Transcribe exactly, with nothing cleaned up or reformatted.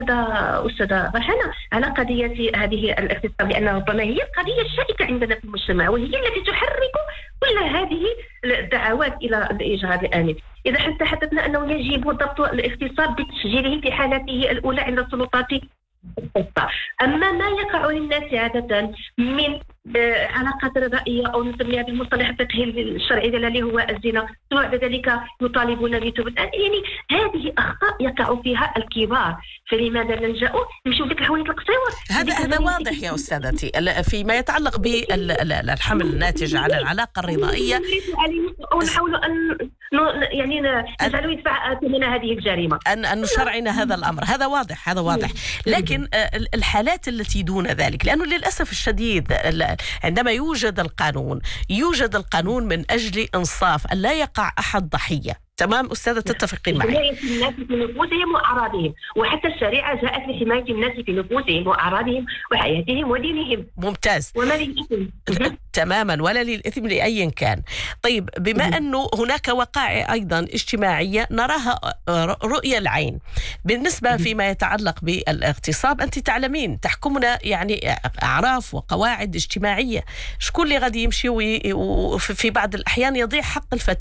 أستاذة رحانة على قضية هذه الاغتصاب، لأن ربما هي القضية الشائكة عندنا في المجتمع، وهي التي تحرك كل هذه الدعوات إلى الإجهاض الآنف. إذا حتى حدثنا أنه يجب ضبط الاغتصاب بتسجيله في حالته الأولى عند السلطات الخاصة. أما ما يقع للناس عادة من علاقات رضائية أو نسميها بالمصطلح الفقهي الشرعي الذي هو الزنا، ثم بعد ذلك يطالبون بتوبة، يعني هذه أخطاء يقع فيها الكبار، فلماذا نلجأ نمشيو لك الحوادث القصيرة؟ هذا هذا واضح يا أستاذتي. فيما يتعلق بالحمل الناتج على العلاقة الرضائية ونحاول أن يعني نجعله يدفع ثمن هذه الجريمة، أن أن نشرعنا هذا الأمر، هذا واضح هذا واضح. لكن الحالات التي دون ذلك، لأنه للأسف الشديد عندما يوجد القانون يوجد القانون من أجل إنصاف، أن لا يقع أحد ضحية. تمام أستاذة، تتفقين معي؟ حماية الناس في نفوسهم وأعراضهم، وحتى الشريعة جاءت لحماية الناس في نفوسهم وأعراضهم وحياتهم ودينهم. ممتاز. وما للإثم تماما، ولا للإثم لأي كان. طيب، بما أنه هناك وقائع أيضا اجتماعية نراها رؤية العين بالنسبة فيما يتعلق بالاغتصاب، أنت تعلمين تحكمنا يعني أعراف وقواعد اجتماعية، شكون اللي غادي يمشي وفي بعض الأحيان يضيع حق الفتاة